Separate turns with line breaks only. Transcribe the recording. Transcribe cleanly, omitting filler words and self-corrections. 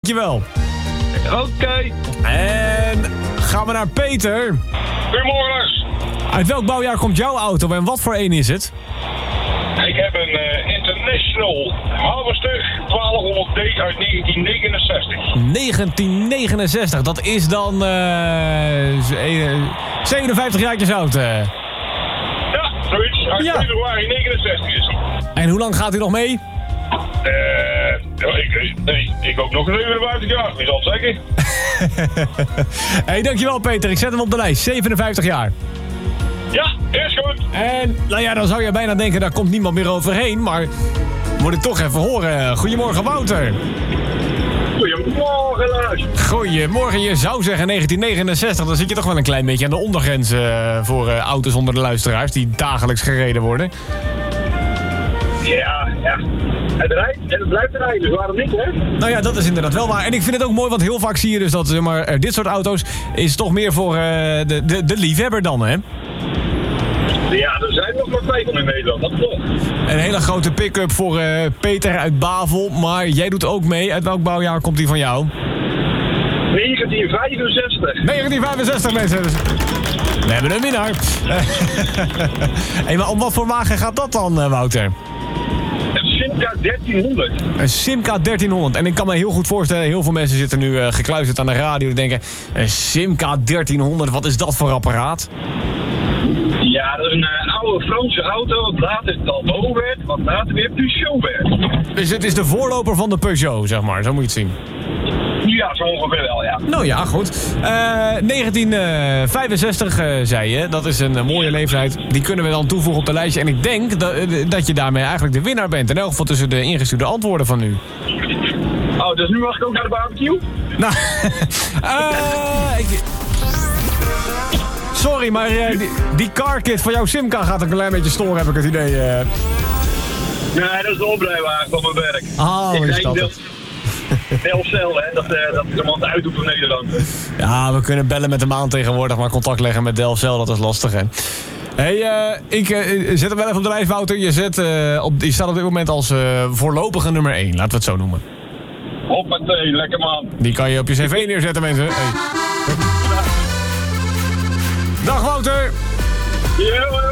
Dankjewel.
Oké.
En gaan we naar Peter.
Goedemorgen.
Uit welk bouwjaar komt jouw auto en wat voor een is het?
Ik heb een International Harvester 1200D uit 1969.
1969, dat is dan 57 jaartjes oud.
Ja, zoiets. Uit
Ja.
februari 69 is hij.
En hoe lang gaat hij nog mee?
Ik ook nog 57 jaar, wie zal het zeggen?
Hey, dankjewel Peter, ik zet hem op de lijst. 57 jaar.
Ja, is goed.
En nou ja, dan zou je bijna denken, daar komt niemand meer overheen. Maar moet ik toch even horen. Goedemorgen Wouter.
Goedemorgen, Lars.
Goedemorgen, je zou zeggen 1969. Dan zit je toch wel een klein beetje aan de ondergrens voor auto's onder de luisteraars die dagelijks gereden worden.
Ja. Het rijdt en het blijft rijden, dus waarom niet, hè?
Nou ja, dat is inderdaad wel waar. En ik vind het ook mooi, want heel vaak zie je dus dat dit soort auto's is toch meer voor de liefhebber dan, hè?
Ja, er zijn nog maar 5 in Nederland, dat klopt.
Een hele grote pick-up voor Peter uit Bavel. Maar jij doet ook mee. Uit welk bouwjaar komt die van jou?
1965.
1965, mensen. Dus we hebben een winnaar. Hey, maar om wat voor wagen gaat dat dan, Wouter?
Een Simca 1300.
Een Simca 1300. En ik kan me heel goed voorstellen, heel veel mensen zitten nu gekluisterd aan de radio en denken, een Simca 1300, wat is dat voor apparaat?
Ja, dat is een oude Franse auto, wat later Talbot werd, wat later weer Peugeot werd.
Dus het is de voorloper van de Peugeot, zeg maar. Zo moet je het zien.
Ja, zo ongeveer wel, ja.
Nou ja, goed. 1965 zei je. Dat is een mooie leeftijd. Die kunnen we dan toevoegen op de lijstje. En ik denk dat je daarmee eigenlijk de winnaar bent. In elk geval tussen de ingestuurde antwoorden van nu.
Oh, dus nu mag ik ook naar de barbecue?
Nou, sorry, maar die carkit van jouw Simca gaat een klein beetje storen, heb ik het idee.
Nee, dat is de oprijwagen van mijn werk.
Oh,
ik
is dat
rijd
het?
Delfzijl, hè. Dat is een man uitdoet van Nederland.
Ja, we kunnen bellen met de maan tegenwoordig, maar contact leggen met Delfzijl, dat is lastig, hè. Hey, ik zet hem wel even op de lijst, Wouter. Je staat op dit moment als voorlopige nummer 1, laten we het zo noemen.
Hoppatee, lekker man.
Die kan je op je cv neerzetten, mensen. Hey. Dag, Wouter.
Ja,